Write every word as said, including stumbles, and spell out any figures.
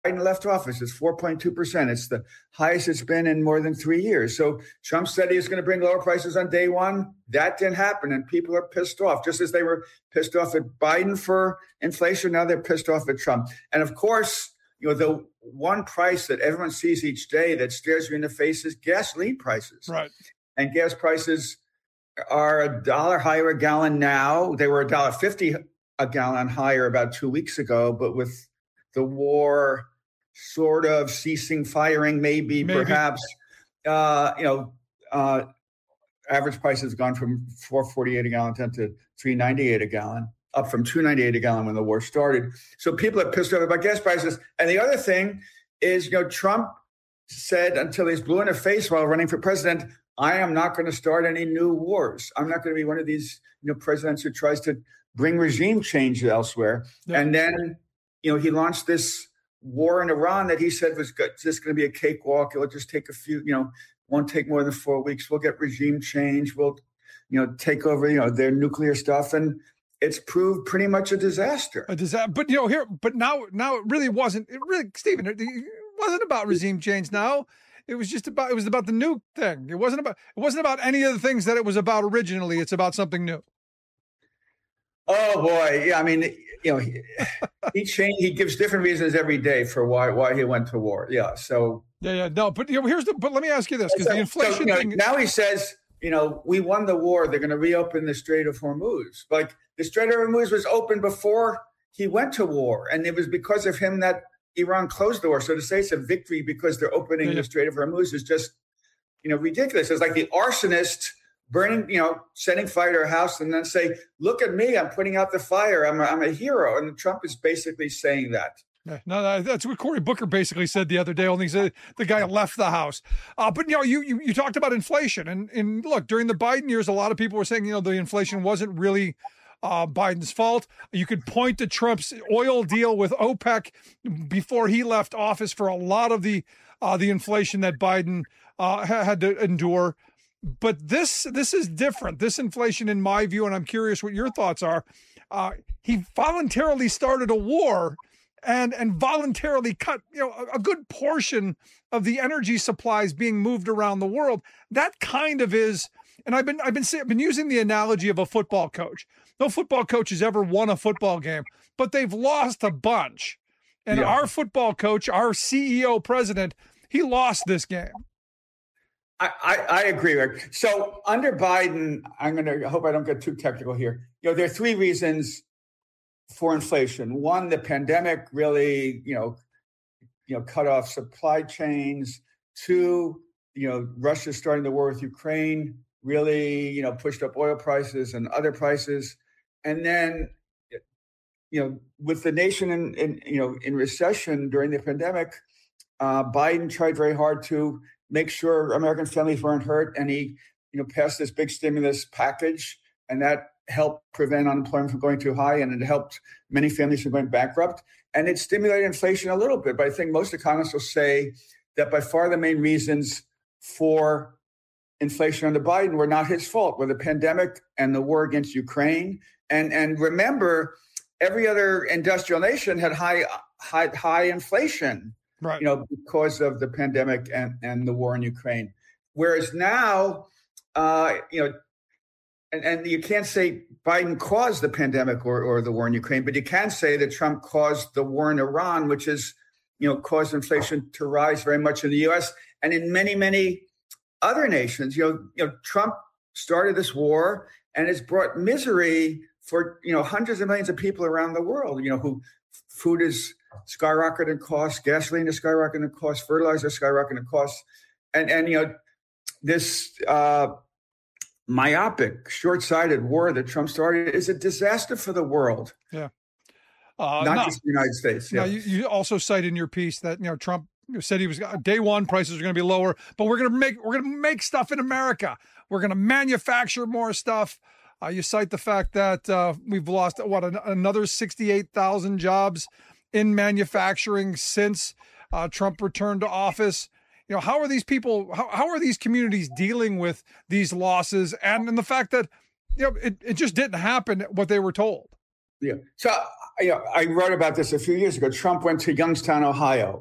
Biden left office. It's four point two percent. It's the highest it's been in more than three years. So Trump said he was going to bring lower prices on day one. That didn't happen, and people are pissed off. Just as they were pissed off at Biden for inflation, now they're pissed off at Trump. And of course, you know, the one price that everyone sees each day that stares you in the face is gasoline prices. Right. And gas prices are a dollar higher a gallon now. They were a dollar fifty a gallon higher about two weeks ago, but with the war sort of ceasing firing, maybe, maybe. perhaps, uh, you know, uh, average price has gone from four forty-eight a gallon down to three ninety-eight a gallon, up from two ninety-eight a gallon when the war started. So people are pissed off about gas prices. And the other thing is, you know, Trump said until he's blue in the face while running for president, I am not going to start any new wars. I'm not going to be one of these, you know, presidents who tries to bring regime change elsewhere. Yeah. And then, you know, he launched this war in Iran that he said was just going to be a cakewalk. It'll just take a few, you know, won't take more than four weeks. We'll get regime change. We'll, you know, take over, you know, their nuclear stuff. And it's proved pretty much a disaster. A disaster. But, you know, here, but now, now it really wasn't, it really, Stephen, it wasn't about regime change now. It was just about, it was about the nuke thing. It wasn't about, it wasn't about any of the things that it was about originally. It's about something new. Oh boy. Yeah. I mean, you know, he, he changed, he gives different reasons every day for why, why he went to war. Yeah. So. Yeah. Yeah. No, but you know, here's the, but let me ask you this, because so, the inflation so, you know, thing. Now he says, you know, we won the war. They're going to reopen the Strait of Hormuz. Like the Strait of Hormuz was open before he went to war. And it was because of him that Iran closed the war. So to say it's a victory because they're opening yeah. the Strait of Hormuz is just, you know, ridiculous. It's like the arsonist burning, you know, setting fire to a house and then say, look at me, I'm putting out the fire. I'm a, I'm a hero. And Trump is basically saying that. Yeah, no, no, that's what Cory Booker basically said the other day. Only said the guy left the house. Uh, but you know, you, you you talked about inflation, and and look, during the Biden years, a lot of people were saying, you know, the inflation wasn't really uh, Biden's fault. You could point to Trump's oil deal with OPEC before he left office for a lot of the uh, the inflation that Biden uh, had to endure. But this this is different. This inflation, in my view, and I'm curious what your thoughts are. Uh, he voluntarily started a war. And and voluntarily cut, you know, a, a good portion of the energy supplies being moved around the world. That kind of is, and I've been I've been I've been using the analogy of a football coach. No football coach has ever won a football game, but they've lost a bunch. And yeah. our football coach, our C E O president, he lost this game. I, I, I agree, Rick. So under Biden, I'm going to I hope I don't get too technical here. You know, there are three reasons for inflation. One, the pandemic really, you know, you know, cut off supply chains. Two, you know, Russia starting the war with Ukraine really, you know, pushed up oil prices and other prices. And then, you know, with the nation in, in you know, in recession during the pandemic, uh, Biden tried very hard to make sure American families weren't hurt. And he, you know, passed this big stimulus package, and that helped prevent unemployment from going too high, and it helped many families from going bankrupt. And it stimulated inflation a little bit. But I think most economists will say that by far the main reasons for inflation under Biden were not his fault, were the pandemic and the war against Ukraine. And and remember, every other industrial nation had high high high inflation, right, you know, because of the pandemic and, and the war in Ukraine. Whereas now, uh, you know, And, and you can't say Biden caused the pandemic or, or the war in Ukraine, but you can say that Trump caused the war in Iran, which has, you know, caused inflation to rise very much in the U S and in many, many other nations. You know, you know, Trump started this war, and it's brought misery for, you know, hundreds of millions of people around the world, you know, who food is skyrocketing in cost, gasoline is skyrocketing in cost, fertilizer is skyrocketing in cost. And, and, you know, this, uh, myopic, short-sighted war that Trump started is a disaster for the world. Yeah, uh, not no, just the United States. Yeah, no, you, you also cite in your piece that, you know, Trump said he was day one prices are going to be lower, but we're going to make we're going to make stuff in America. We're going to manufacture more stuff. Uh, you cite the fact that uh, we've lost what an, another sixty-eight thousand jobs in manufacturing since uh, Trump returned to office. You know, how are these people, how, how are these communities dealing with these losses and, and the fact that, you know, it, it just didn't happen what they were told? Yeah. So you know, I wrote about this a few years ago. Trump went to Youngstown, Ohio.